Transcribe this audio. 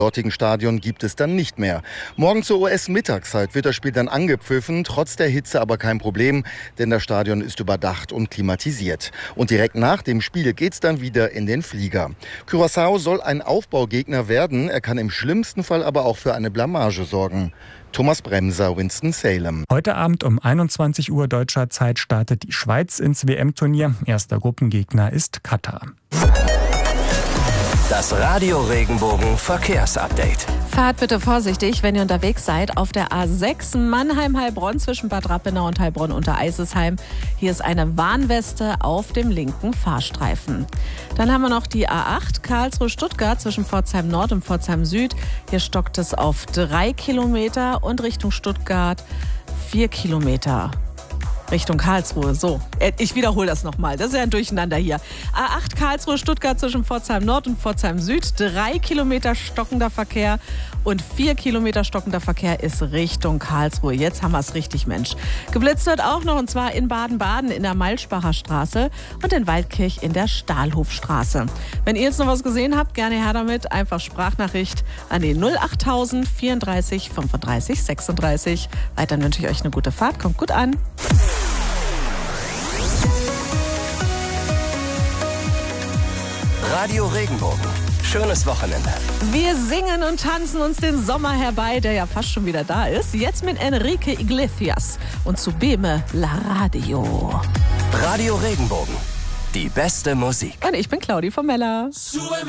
dortigen Stadion gibt es dann nicht mehr. Morgen zur US-Mittagszeit wird das Spiel dann angepfiffen, trotz der Hitze aber kein Problem, denn das Stadion ist überdacht und klimatisiert. Und direkt nach dem Spiel geht's dann wieder in den Flieger. Curaçao soll ein Aufbaugegner werden, er kann im schlimmsten Fall aber auch für eine Blamage sorgen. Thomas Bremser, Winston-Salem. Heute Abend um 21 Uhr deutscher Zeit startet die Schweiz ins WM-Turnier. Erster Gruppengegner ist Katar. Das Radio Regenbogen Verkehrsupdate. Fahrt bitte vorsichtig, wenn ihr unterwegs seid. Auf der A6 Mannheim-Heilbronn zwischen Bad Rappenau und Heilbronn unter Eisesheim. Hier ist eine Warnweste auf dem linken Fahrstreifen. Dann haben wir noch die A8 Karlsruhe-Stuttgart zwischen Pforzheim Nord und Pforzheim Süd. Hier stockt es auf 3 Kilometer und Richtung Stuttgart 4 Kilometer. Richtung Karlsruhe. So, ich wiederhole das nochmal. Das ist ja ein Durcheinander hier. A8 Karlsruhe, Stuttgart zwischen Pforzheim Nord und Pforzheim Süd. 3 Kilometer stockender Verkehr und 4 Kilometer stockender Verkehr ist Richtung Karlsruhe. Jetzt haben wir es richtig, Mensch. Geblitzt wird auch noch, und zwar in Baden-Baden in der Malschbacher Straße und in Waldkirch in der Stahlhofstraße. Wenn ihr jetzt noch was gesehen habt, gerne her damit. Einfach Sprachnachricht an die 08000 34 35 36. Weiterhin wünsche ich euch eine gute Fahrt. Kommt gut an. Radio Regenbogen. Schönes Wochenende. Wir singen und tanzen uns den Sommer herbei, der ja fast schon wieder da ist. Jetzt mit Enrique Iglesias und zu Beme La Radio. Radio Regenbogen. Die beste Musik. Und ich bin Claudi von Mella.